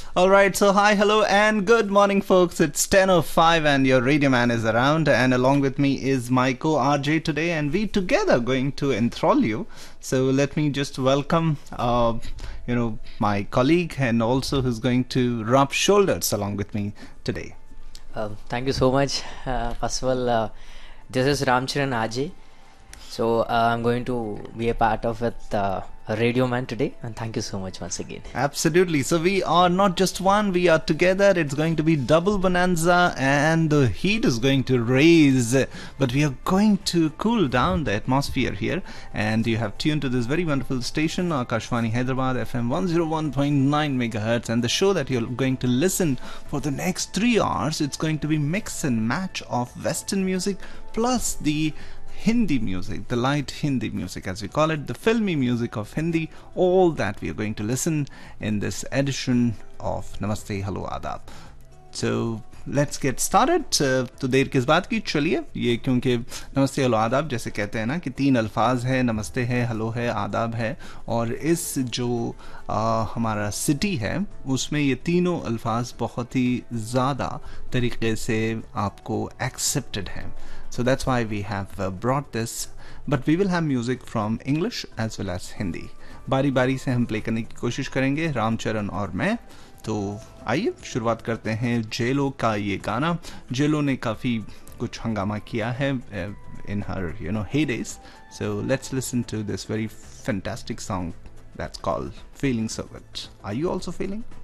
All right, so hi, hello, and good morning, folks. It's 10:05, and your radio man is around, and along with me is my co-RJ today, and we together going to enthrall you. So let me just welcome, my colleague, and also who's going to rub shoulders along with me today. Thank you so much. First of all, this is Ramcharan Ajay. So I'm going to be a part of it, a radio man today, and thank you so much once again. Absolutely. So we are not just one, we are together. It's going to be double bonanza and the heat is going to raise, but we are going to cool down the atmosphere here. And you have tuned to this very wonderful station, Akashvani Hyderabad FM 101.9 megahertz, and the show that you're going to listen for the next 3 hours, it's going to be mix and match of Western music plus the Hindi music, the light Hindi music as we call it, the filmy music of Hindi, all that we are going to listen in this edition of Namaste Hello Adab. So let's get started. तो देर किस बात की, चलिए ये क्योंकि नमस्ते hello आदाब जैसे कहते हैं ना कि 3 अल्फाज है, नमस्ते है, हेलो है, आदाब है, और इस जो हमारा सिटी है उसमें ये तीनों अल्फाज बहुत ही ज़्यादा तरीके से आपको एक्सेप्टेड हैं. So that's why we have brought this, but we will have music from English as well as Hindi. बारी बारी से हम प्ले करने की कोशिश करेंगे, रामचरण और मैं. तो आइए शुरुआत करते हैं जेलो का ये गाना. जेलो ने काफ़ी कुछ हंगामा किया है in her heydays. So let's listen to this very fantastic song that's called Feeling So Good. Are you also feeling?